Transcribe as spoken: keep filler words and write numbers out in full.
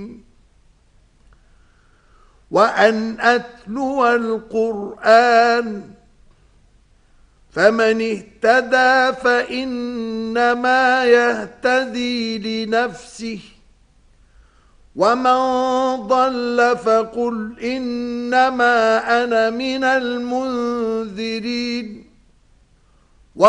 وأن أتلو القرآن فمن اهتدى فإنما يهتدي لنفسه ومن ضل فقل إنما أنا من المنذرين